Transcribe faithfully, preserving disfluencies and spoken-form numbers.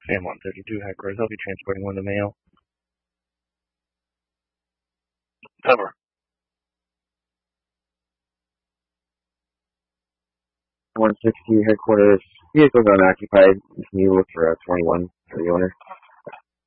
San one thirty-two headquarters. I'll be transporting one to Mayo. Cover. one sixty headquarters. Vehicles unoccupied. Can you look for a twenty-one for the owner?